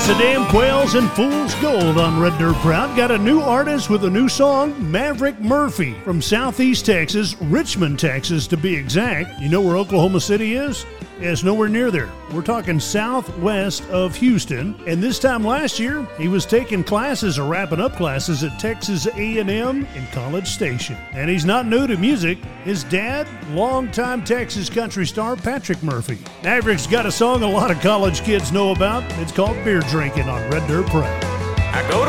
Amsterdam Quails and Fool's Gold on Red Dirt Proud. Got a new artist with a new song, Maverick Murphy from Southeast Texas, Richmond, Texas to be exact. You know where Oklahoma City is? Yeah, it's nowhere near there. We're talking southwest of Houston. And this time last year, he was taking classes or wrapping up classes at Texas A&M in College Station. And he's not new to music. His dad, longtime Texas country star Patrick Murphy. Maverick's got a song a lot of college kids know about. It's called Beer Drinking on Red Dirt Proud. I go to